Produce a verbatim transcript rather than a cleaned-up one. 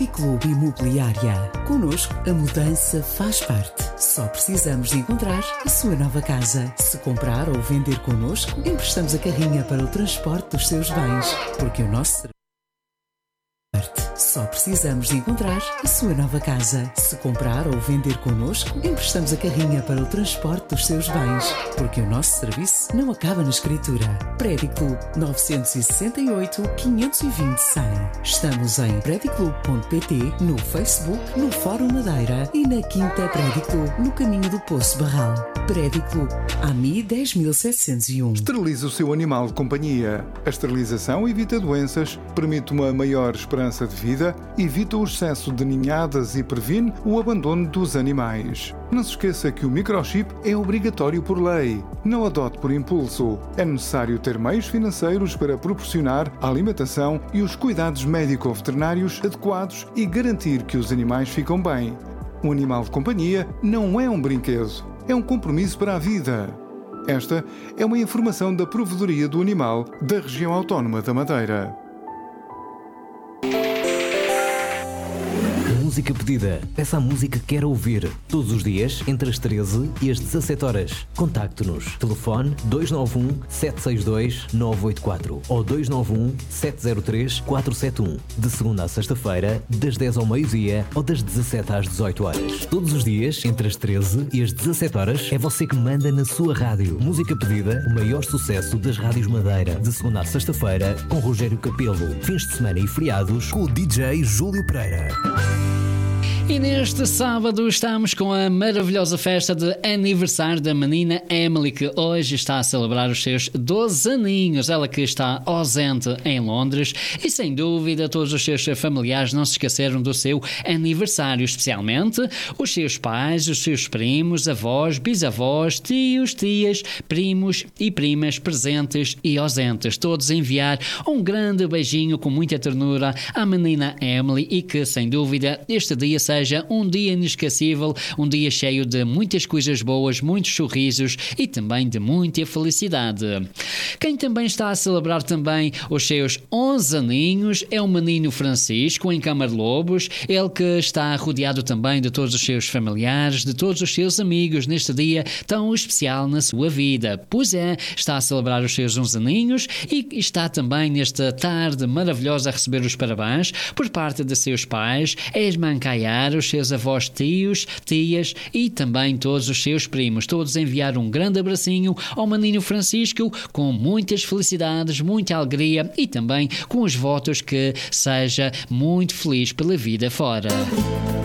Prediclube Imobiliária. Connosco, a mudança faz parte. Só precisamos de encontrar a sua nova casa. Se comprar ou vender connosco, emprestamos a carrinha para o transporte dos seus bens. Porque o nosso serviço... Só precisamos de encontrar a sua nova casa. Se comprar ou vender connosco, emprestamos a carrinha para o transporte dos seus bens. Porque o nosso serviço não acaba na escritura. Prediclube nove seis oito, quinhentos e vinte, cem. Estamos em prediclube ponto pt, no Facebook, no Fórum Madeira e na Quinta Prediclube, no caminho do Poço Barral. Prediclube, A M I dez mil setecentos e um. Esterilize o seu animal de companhia. A esterilização evita doenças, permite uma maior esperança de vida, evita o excesso de ninhadas e previne o abandono dos animais. Não se esqueça que o microchip é obrigatório por lei. Não adote por impulso. É necessário ter meios financeiros para proporcionar a alimentação e os cuidados médico-veterinários adequados e garantir que os animais ficam bem. Um animal de companhia não é um brinquedo, é um compromisso para a vida. Esta é uma informação da Provedoria do Animal da Região Autónoma da Madeira. Música pedida. Peça a música que quer ouvir. Todos os dias, entre as treze e as dezassete horas. Contacte-nos. Telefone dois nove um, sete seis dois, nove oito quatro ou dois nove um, sete zero três, quatro sete um. De segunda a sexta-feira, das dez ao meio-dia ou das dezassete às dezoito horas. Todos os dias, entre as treze e as dezassete horas, é você que manda na sua rádio. Música pedida, o maior sucesso das rádios Madeira. De segunda a sexta-feira, com Rogério Capelo. Fins de semana e feriados, com o D J Júlio Pereira. E neste sábado estamos com a maravilhosa festa de aniversário da menina Emily, que hoje está a celebrar os seus doze aninhos. Ela que está ausente em Londres e, sem dúvida, todos os seus familiares não se esqueceram do seu aniversário, especialmente os seus pais, os seus primos, avós, bisavós, tios, tias, primos e primas presentes e ausentes. Todos enviar um grande beijinho com muita ternura à menina Emily e que, sem dúvida, este dia seja Seja um dia inesquecível, um dia cheio de muitas coisas boas, muitos sorrisos e também de muita felicidade. Quem também está a celebrar também os seus onze aninhos é o menino Francisco, em Camarlobos, ele que está rodeado também de todos os seus familiares, de todos os seus amigos neste dia tão especial na sua vida. Pois é, está a celebrar os seus onze aninhos e está também nesta tarde maravilhosa a receber os parabéns por parte de seus pais, a irmã Caiar, os seus avós, tios, tias e também todos os seus primos. Todos enviar um grande abracinho ao menino Francisco com muitas felicidades, muita alegria e também com os votos que seja muito feliz pela vida fora.